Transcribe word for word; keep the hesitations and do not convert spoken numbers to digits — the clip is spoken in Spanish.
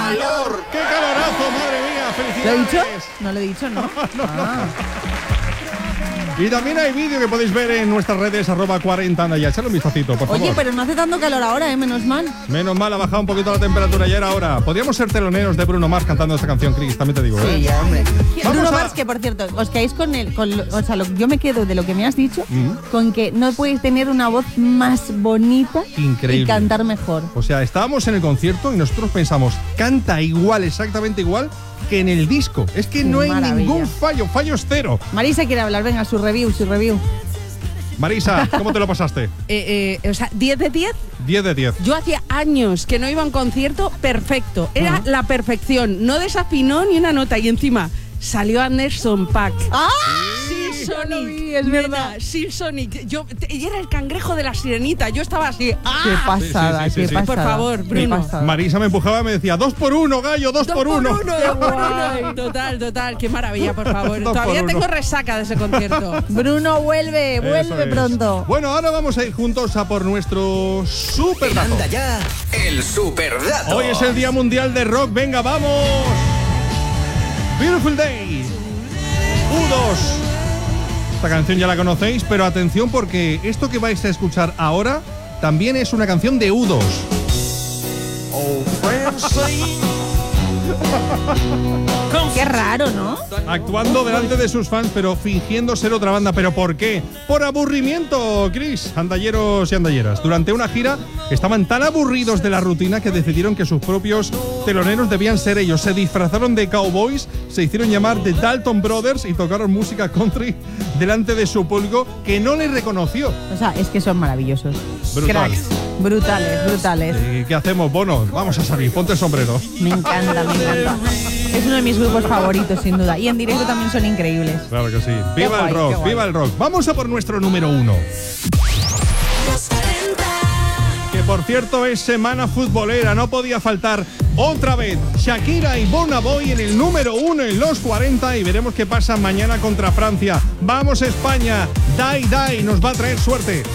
calor! ¡Qué calorazo, madre mía! ¡Felicidades! ¿Lo he dicho? No lo he dicho, ¿no? no, no. Ah. Y también hay vídeo que podéis ver en nuestras redes, arroba cuarenta, anda ya, echadle un vistacito, por favor. Oye, pero no hace tanto calor ahora, ¿eh? Menos mal. Menos mal, ha bajado un poquito la temperatura, ya era hora. Podríamos ser teloneros de Bruno Mars cantando esta canción, Chris, también te digo, ¿eh? Sí, ya, hombre. Vamos Bruno a- Mars, que por cierto, os quedáis con el... Con, lo- o sea, lo- yo me quedo de lo que me has dicho, Mm. con que no podéis tener una voz más bonita Increíble. y cantar mejor. O sea, estábamos en el concierto y nosotros pensamos, canta igual, exactamente igual que en el disco. Es que Qué no hay maravilla. ningún fallo, fallos cero. Marisa quiere hablar, venga, su review, su review. Marisa, ¿cómo te lo pasaste? Eh, eh, o sea, diez de diez. diez de diez. Yo hacía años que no iba a un concierto perfecto. Era la perfección. No desafinó ni una nota. Y encima salió Anderson Paak. ¡Ah! Sí, Yo lo Sonic. vi, es Nena, verdad. Sí, Sonic. Yo, te- y era el cangrejo de la sirenita. Yo estaba así. ¡Ah! Qué pasada, Sí, sí, sí, qué sí. pasada. Por favor, qué Bruno. pasada. Marisa me empujaba y me decía, dos por uno, gallo, dos, por uno. dos por uno. Total, total. Qué maravilla, por favor. Dos Todavía por uno. tengo resaca de ese concierto. Bruno, vuelve, Eso vuelve es. pronto. Bueno, ahora vamos a ir juntos a por nuestro super dato. Anda ya, el superdato. Hoy es el Día Mundial de Rock, venga, vamos. Beautiful Day. U dos. Esta canción ya la conocéis, pero atención porque esto que vais a escuchar ahora también es una canción de U dos. Qué raro, ¿no? Actuando delante de sus fans, pero fingiendo ser otra banda. ¿Pero por qué? Por aburrimiento, Chris. Andalleros y andalleras. Durante una gira estaban tan aburridos de la rutina que decidieron que sus propios teloneros debían ser ellos. Se disfrazaron de cowboys, se hicieron llamar The Dalton Brothers y tocaron música country delante de su público que no les reconoció. O sea, es que son maravillosos. Brutal. Cracks. Brutales, brutales. ¿Y qué hacemos? Bono, vamos a salir, ponte el sombrero. Me encanta, me encanta. Es uno de mis grupos favoritos, sin duda. Y en directo también son increíbles. Claro que sí. Viva guay, el qué rock, guay. viva el rock. Vamos a por nuestro número uno. Que por cierto es semana futbolera, no podía faltar otra vez Shakira y Burna Boy en el número uno en los cuarenta y veremos qué pasa mañana contra Francia. Vamos España, Dai Dai nos va a traer suerte.